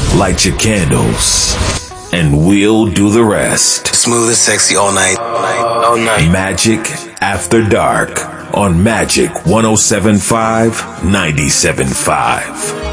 light your candles, and we'll do the rest. Smooth and sexy all night. All night. Magic After Dark on Magic 107.5, 97.5.